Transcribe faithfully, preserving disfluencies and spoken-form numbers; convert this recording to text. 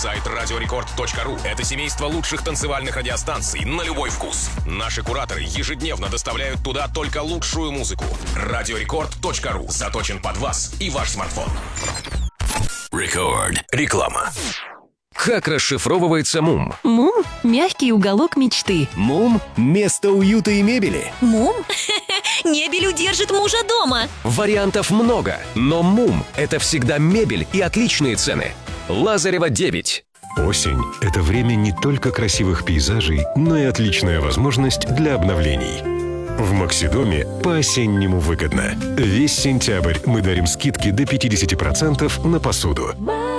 Сайт радио рекорд точка ру – это семейство лучших танцевальных радиостанций на любой вкус. Наши кураторы ежедневно доставляют туда только лучшую музыку. радио рекорд точка ру заточен под вас и ваш смартфон. Рекорд. Реклама. Как расшифровывается МУМ? МУМ – мягкий уголок мечты. МУМ – место уюта и мебели. МУМ? Мебель удержит мужа дома. Вариантов много, но МУМ – это всегда мебель и отличные цены. Лазарева, девять. Осень – это время не только красивых пейзажей, но и отличная возможность для обновлений. В Максидоме по-осеннему выгодно. Весь сентябрь мы дарим скидки до пятьдесят процентов на посуду.